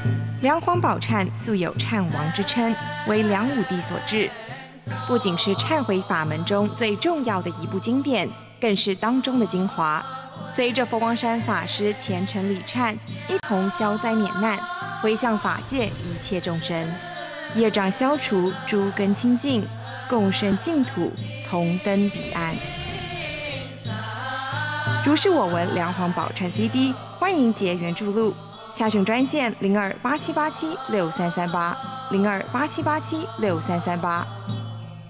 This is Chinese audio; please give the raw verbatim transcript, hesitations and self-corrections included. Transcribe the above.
梁皇宝忏素有忏王之称，为梁武帝所制。不仅是忏悔法门中最重要的一部经典，更是当中的精华。随着佛光山法师虔诚礼忏，一同消灾免难，回向法界一切众生，业障消除，诸根清净，共生净土，同登彼岸。如是我闻梁皇宝忏 C D， 欢迎结缘注录。洽询专线零二八七八七六三三八零二八七八七六三三八。